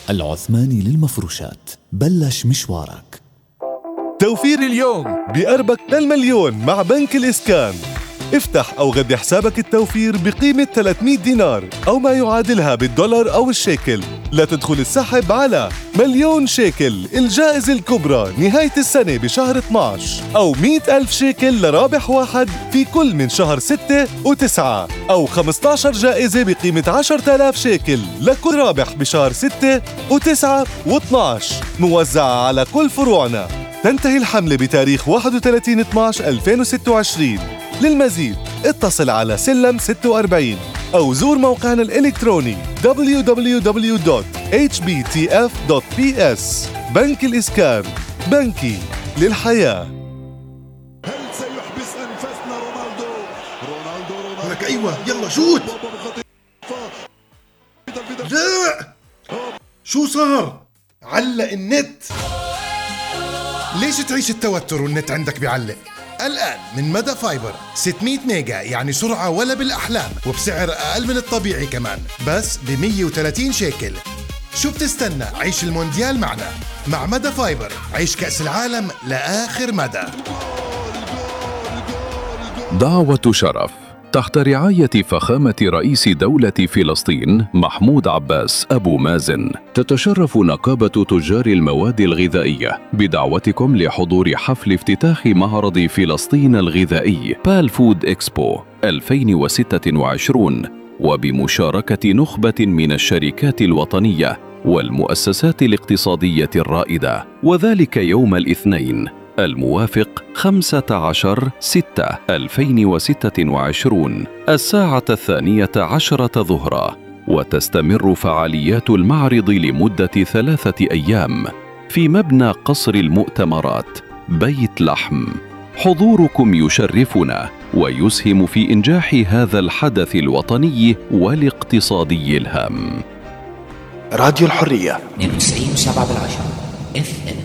العثماني للمفروشات، بلش مشوارك. توفير اليوم بقربك للمليون مع بنك الإسكان. افتح أو غذي حسابك التوفير بقيمة 300 دينار أو ما يعادلها بالدولار أو الشيكل لتدخل السحب على مليون شيكل الجائزة الكبرى نهاية السنة بشهر 12، أو 100,000 شيكل لرابح واحد في كل من شهر 6 و9، أو 15 جائزة بقيمة 10,000 شيكل لكل رابح بشهر 6 و9 و12 موزعة على كل فروعنا. تنتهي الحملة بتاريخ 31/12/2026. للمزيد اتصل على سلم 46 أو زور موقعنا الإلكتروني www.hbtf.ps. بنك الإسكان، بنكي للحياة. هل سيحبس أنفاسنا رونالدو؟ لك أيوة يلا شوت. لا شو صار؟ علق النت. ليش تعيش التوتر والنت عندك بيعلق؟ الآن من مدى فايبر 600 ميجا، يعني سرعة ولا بالأحلام، وبسعر أقل من الطبيعي كمان، بس ب 130 شيكل. شو بتستنى؟ عيش المونديال معنا. مع مدى فايبر عيش كأس العالم لآخر مدى. دعوة شرف تحت رعاية فخامة رئيس دولة فلسطين محمود عباس أبو مازن. تتشرف نقابة تجار المواد الغذائية بدعوتكم لحضور حفل افتتاح معرض فلسطين الغذائي بال فود إكسبو 2026، وبمشاركة نخبة من الشركات الوطنية والمؤسسات الاقتصادية الرائدة، وذلك يوم الاثنين الموافق 15/6/2026 الساعة 12 ظهرا. وتستمر فعاليات المعرض لمدة 3 أيام في مبنى قصر المؤتمرات بيت لحم. حضوركم يشرفنا ويسهم في إنجاح هذا الحدث الوطني والاقتصادي الهام. راديو الحرية 92.7 FM.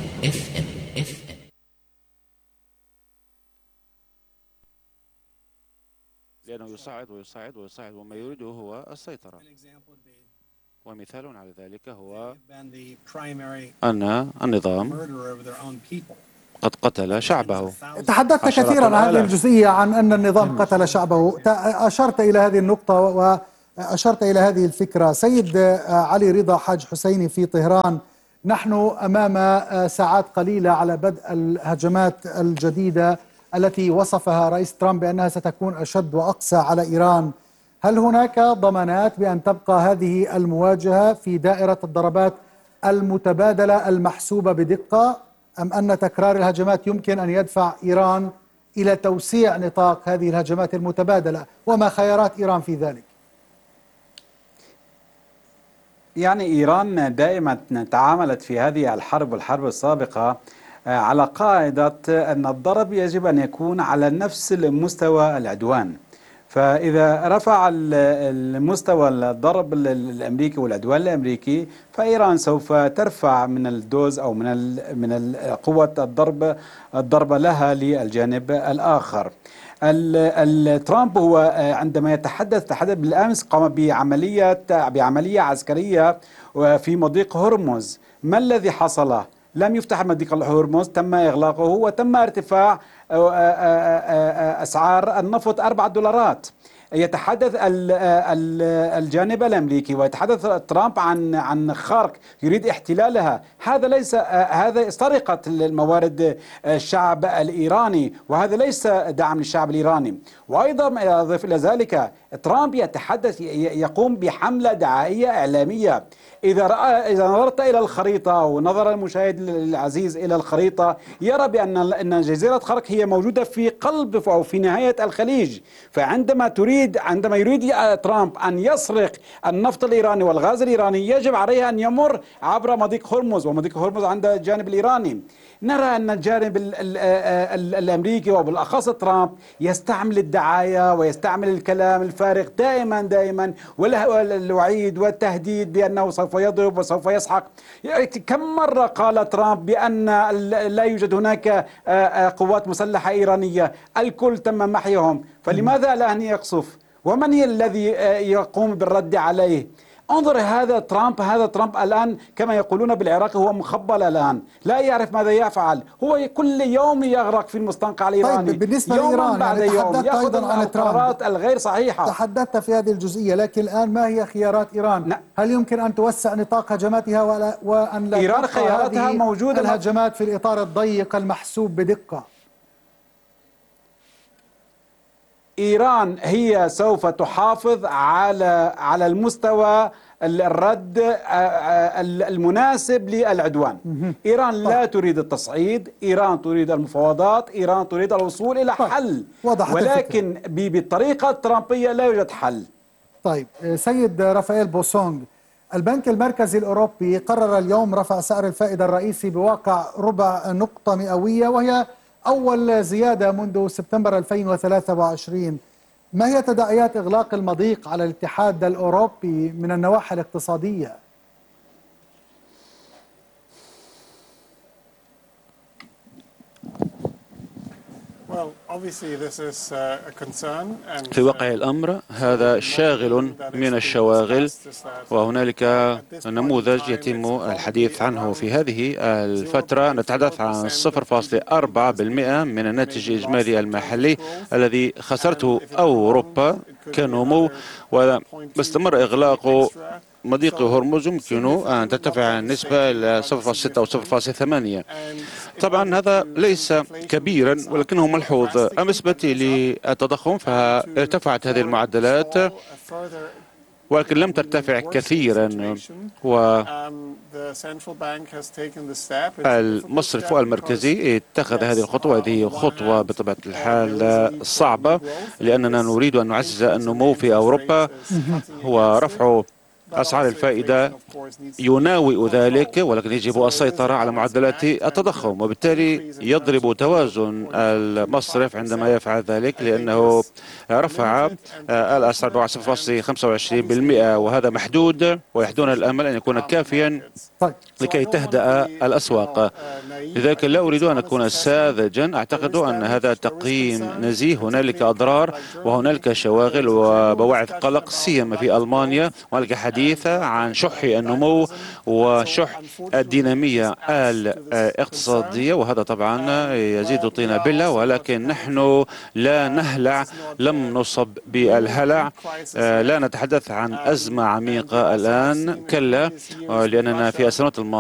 لأنه يصعد وما يريده هو السيطرة. ومثال على ذلك هو أن النظام قد قتل شعبه. تحدثت كثيرا عن هذه الجزئية، عن أن النظام قتل شعبه. أشرت إلى هذه النقطة وأشرت إلى هذه الفكرة. سيد علي رضا حاج حسيني في طهران، نحن أمام ساعات قليلة على بدء الهجمات الجديدة التي وصفها رئيس ترامب بأنها ستكون أشد وأقسى على إيران. هل هناك ضمانات بأن تبقى هذه المواجهة في دائرة الضربات المتبادلة المحسوبة بدقة، أم أن تكرار الهجمات يمكن أن يدفع إيران إلى توسيع نطاق هذه الهجمات المتبادلة، وما خيارات إيران في ذلك؟ يعني إيران دائما تعاملت في هذه الحرب والحرب السابقة على قاعدة أن الضرب يجب أن يكون على نفس المستوى العدوان. فإذا رفع المستوى الضرب الأمريكي والعدوان الأمريكي، فإيران سوف ترفع من الدوز أو من قوة الضرب لها للجانب الآخر. ترامب هو عندما تحدث بالأمس قام بعملية عسكرية في مضيق هرمز. ما الذي حصل؟ لم يفتح مضيق هرمز، تم إغلاقه وتم ارتفاع أسعار النفط $4. يتحدث الجانب الأمريكي ويتحدث ترامب عن خارق يريد احتلالها. هذا سرقة الموارد الشعب الإيراني، وهذا ليس دعم للشعب الإيراني. وأيضا أضيف إلى ذلك ترامب يقوم بحملة دعائية إعلامية. إذا نظرت إلى الخريطة ونظر المشاهد العزيز إلى الخريطة، يرى بأن جزيرة خرق هي موجودة في قلب أو في نهاية الخليج. فعندما يريد ترامب أن يسرق النفط الإيراني والغاز الإيراني، يجب عليه أن يمر عبر مضيق هرمز، ومضيق هرمز عند الجانب الإيراني. نرى أن الجانب الأمريكي وبالأخص ترامب يستعمل الدعاية ويستعمل الكلام الفارغ دائما والوعيد والتهديد بأنه سوف يضرب وسوف يسحق. كم مرة قال ترامب بأن لا يوجد هناك قوات مسلحة إيرانية، الكل تم محيهم، فلماذا الآن يقصف؟ ومن الذي يقوم بالرد عليه؟ انظر هذا ترامب الآن كما يقولون بالعراق هو مخبل الآن، لا يعرف ماذا يفعل، هو كل يوم يغرق في المستنقع الإيراني. طيب بالنسبة يوما لإيران بعد يعني يوم يأخذ أيضا عن القرارات الغير صحيحة. تحدثت في هذه الجزئية، لكن الآن ما هي خيارات إيران؟ هل يمكن أن توسع نطاق هجماتها وأن لا إيران خياراتها موجودة، الهجمات في الإطار الضيق المحسوب بدقة؟ إيران هي سوف تحافظ على المستوى الرد المناسب للعدوان. إيران لا تريد التصعيد، إيران تريد المفاوضات، إيران تريد الوصول إلى حل، ولكن بالطريقة الترامبية لا يوجد حل. طيب سيد رافائيل بوسونغ، البنك المركزي الأوروبي قرر اليوم رفع سعر الفائدة الرئيسي بواقع ربع نقطة مئوية، وهي أول زيادة منذ سبتمبر 2023. ما هي تداعيات إغلاق المضيق على الاتحاد الأوروبي من النواحي الاقتصادية؟ في واقع الأمر هذا شاغل من الشواغل، وهنالك نموذج يتم الحديث عنه في هذه الفترة. نتحدث عن 0.4% من الناتج الإجمالي المحلي الذي خسرته أوروبا كنمو، واستمر إغلاق مضيق هرمز يمكن أن ترتفع النسبة إلى 0.6 أو 0.8. طبعا هذا ليس كبيرا ولكنه ملحوظ. أما بالنسبة للتضخم فارتفعت هذه المعدلات ولكن لم ترتفع كثيرا، والمصرف المركزي اتخذ هذه الخطوة. هذه خطوة بطبيعة الحال صعبة لأننا نريد أن نعزز النمو في أوروبا، ورفع أسعار الفائدة يناوئ ذلك، ولكن يجب السيطرة على معدلات التضخم، وبالتالي يضرب توازن المصرف عندما يفعل ذلك، لأنه رفع الأسعار ب 0.25%، وهذا محدود، ويحدون الأمل أن يكون كافيا لكي تهدأ الأسواق. لذلك لا أريد أن أكون ساذجا، أعتقد أن هذا تقييم نزيه. هنالك أضرار وهنالك شواغل وبواعث قلق، سيما في ألمانيا. هنالك حديث عن شح النمو وشح الدينامية الاقتصادية، وهذا طبعا يزيد طين بلة، ولكن نحن لا نهلع، لم نصب بالهلع. لا نتحدث عن أزمة عميقة الآن، كلا، لأننا في السنوات الماضية